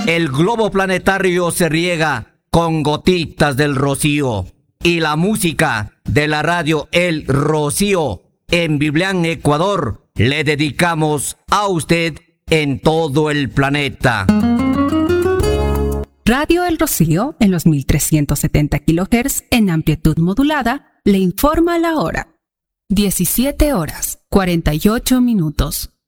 El globo planetario se riega con gotitas del rocío. Y la música de la radio El Rocío en Biblián, Ecuador, le dedicamos a usted en todo el planeta. Radio El Rocío, en los 1370 kHz en amplitud modulada, le informa la hora. 17 horas, 48 minutos.